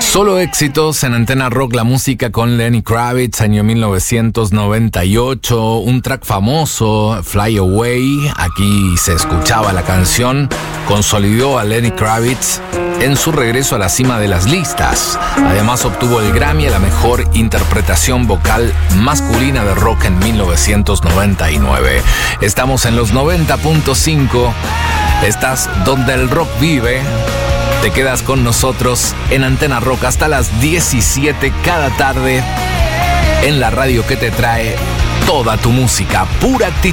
Solo éxitos en Antena Rock, la música con Lenny Kravitz, año 1998, un track famoso, Fly Away. Aquí se escuchaba la canción, consolidó a Lenny Kravitz en su regreso a la cima de las listas. Además obtuvo el Grammy a la mejor interpretación vocal masculina de rock en 1999. Estamos en los 90.5, estás donde el rock vive. Te quedas con nosotros en Antena Rock hasta las 17 cada tarde en la radio que te trae toda tu música, pura actitud.